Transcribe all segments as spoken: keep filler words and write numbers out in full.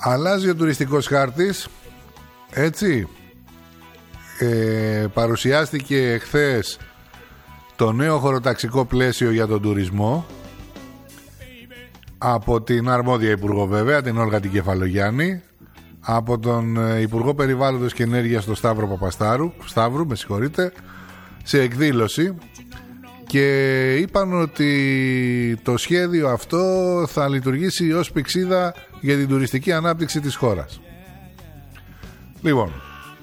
Αλλάζει ο τουριστικός χάρτης. Έτσι. Ε, παρουσιάστηκε εχθές το νέο χωροταξικό πλαίσιο για τον τουρισμό από την αρμόδια υπουργό, βέβαια, την Όλγα την Κεφαλογιάννη, από τον Υπουργό Περιβάλλοντος και Ενέργειας, τον Σταύρο Παπαστάρου, Σταύρου, με συγχωρείτε, σε εκδήλωση, και είπαν ότι το σχέδιο αυτό θα λειτουργήσει ως πηξίδα για την τουριστική ανάπτυξη της χώρας. Λοιπόν,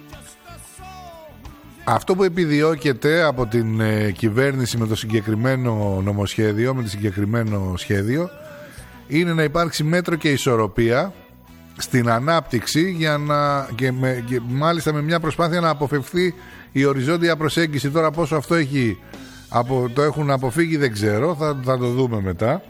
αυτό που επιδιώκεται από την ε, κυβέρνηση με το συγκεκριμένο νομοσχέδιο, με το συγκεκριμένο σχέδιο, είναι να υπάρξει μέτρο και ισορροπία στην ανάπτυξη, για να, και, με, και μάλιστα με μια προσπάθεια να αποφευθεί η οριζόντια προσέγγιση. Τώρα πόσο αυτό έχει, απο, το έχουν αποφύγει δεν ξέρω, θα, θα το δούμε μετά.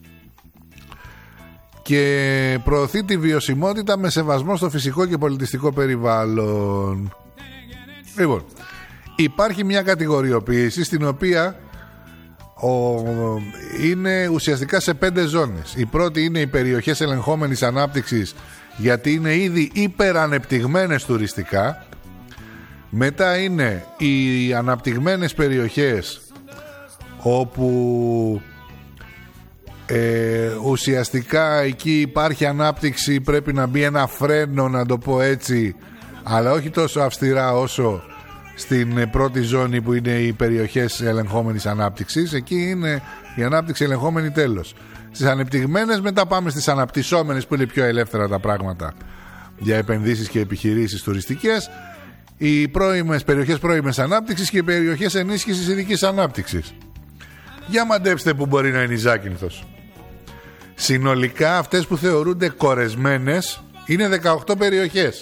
Και προωθεί τη βιωσιμότητα με σεβασμό στο φυσικό και πολιτιστικό περιβάλλον. Λοιπόν, υπάρχει μια κατηγοριοποίηση στην οποία ο, είναι ουσιαστικά σε πέντε ζώνες. Η πρώτη είναι οι περιοχές ελεγχόμενης ανάπτυξης, γιατί είναι ήδη υπερανεπτυγμένες τουριστικά. Μετά είναι οι αναπτυγμένες περιοχές όπου ε, ουσιαστικά εκεί υπάρχει ανάπτυξη, πρέπει να μπει ένα φρένο, να το πω έτσι, αλλά όχι τόσο αυστηρά όσο στην πρώτη ζώνη που είναι οι περιοχές ελεγχόμενης ανάπτυξης. Εκεί είναι η ανάπτυξη ελεγχόμενη τέλος. Στις ανεπτυγμένες μετά πάμε στις αναπτυσσόμενες, που είναι πιο ελεύθερα τα πράγματα για επενδύσεις και επιχειρήσεις τουριστικές. Οι πρώιμες, περιοχές πρώιμες ανάπτυξης και οι περιοχές ενίσχυσης ειδικής ανάπτυξης. Για μαντέψτε που μπορεί να είναι η Ζάκυνθος. Συνολικά αυτές που θεωρούνται κορεσμένες είναι δεκαοκτώ περιοχές.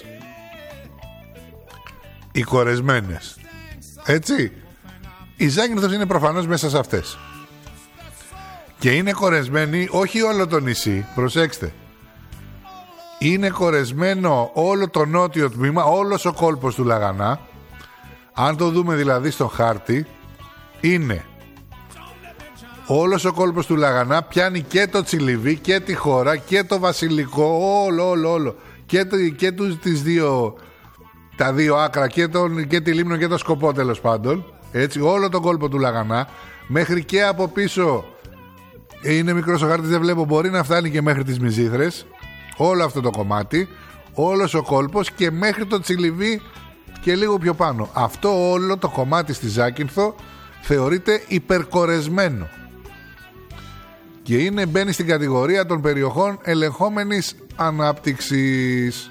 Οι κορεσμένες. Έτσι. Η Ζάκυνθος είναι προφανώς μέσα σε αυτές. Και είναι κορεσμένη όχι όλο το νησί. Προσέξτε. Είναι κορεσμένο όλο το νότιο τμήμα, όλος ο κόλπος του Λαγανά. Αν το δούμε δηλαδή στο χάρτη, είναι όλος ο κόλπος του Λαγανά, πιάνει και το Τσιλιβί και τη Χώρα και το Βασιλικό, όλο όλο όλο, και, το, και τους, τις δύο, τα δύο άκρα, και, τον, και τη Λίμνο και το Σκοπό, τέλος πάντων. Έτσι, όλο τον κόλπο του Λαγανά, μέχρι και από πίσω. Είναι μικρός ο χάρτης, δεν βλέπω, μπορεί να φτάνει και μέχρι τις Μυζήθρες. Όλο αυτό το κομμάτι, όλος ο κόλπος, και μέχρι το Τσιλιβί και λίγο πιο πάνω. Αυτό όλο το κομμάτι στη Ζάκυνθο θεωρείται υπερκορεσμένο και είναι, μπαίνει στην κατηγορία των περιοχών ελεγχόμενης ανάπτυξης.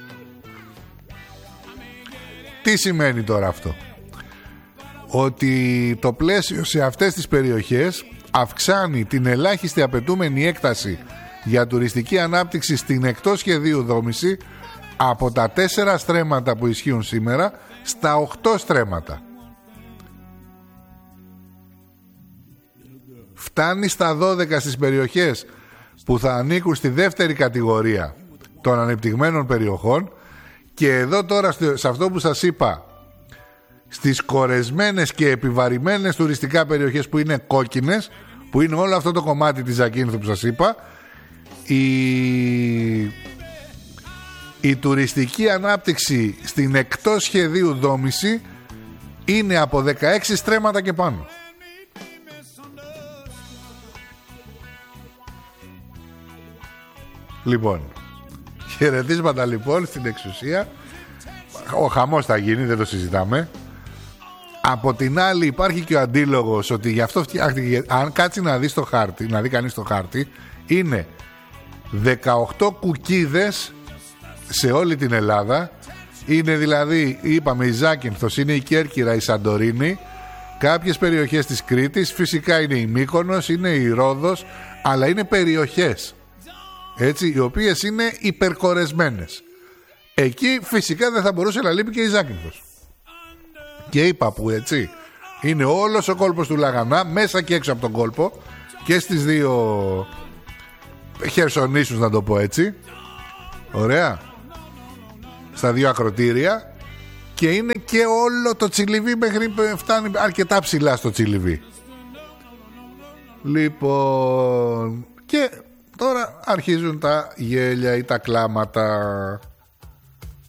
Τι σημαίνει τώρα αυτό? Ότι το πλαίσιο σε αυτές τις περιοχές αυξάνει την ελάχιστη απαιτούμενη έκταση για τουριστική ανάπτυξη στην εκτός σχεδίου δόμηση από τα τέσσερα στρέμματα που ισχύουν σήμερα στα οκτώ στρέμματα. Φτάνει στα δώδεκα στις περιοχές που θα ανήκουν στη δεύτερη κατηγορία των ανεπτυγμένων περιοχών. Και εδώ τώρα σε αυτό που σας είπα, στις κορεσμένες και επιβαρημένες τουριστικά περιοχές που είναι κόκκινες, που είναι όλο αυτό το κομμάτι της Ζακύνθου που σας είπα, η... η τουριστική ανάπτυξη στην εκτός σχεδίου δόμηση είναι από δεκαέξι στρέμματα και πάνω. Λοιπόν, χαιρετίσματα λοιπόν στην εξουσία. Ο χαμός θα γίνει, δεν το συζητάμε. Από την άλλη υπάρχει και ο αντίλογος ότι γι' αυτό φτιάχτηκε. Αν κάτσει να δει στο χάρτη, να δει κανείς το χάρτη, είναι δεκαοκτώ κουκίδες σε όλη την Ελλάδα. Είναι δηλαδή, είπαμε, η Ζάκυνθος, είναι η Κέρκυρα, η Σαντορίνη, κάποιες περιοχές της Κρήτης, φυσικά είναι η Μύκονος, είναι η Ρόδος, αλλά είναι περιοχές, έτσι, οι οποίες είναι υπερκορεσμένες. Εκεί φυσικά δεν θα μπορούσε να λείπει και η Ζάκυνθος. Και είπα που, έτσι, είναι όλος ο κόλπος του Λαγανά, μέσα και έξω από τον κόλπο, και στις δύο χερσονήσους, να το πω έτσι. Ωραία. Στα δύο ακροτήρια. Και είναι και όλο το Τσιλιβί, μέχρι φτάνει αρκετά ψηλά στο Τσιλιβί. Λοιπόν, και Τώρα αρχίζουν τα γέλια ή τα κλάματα.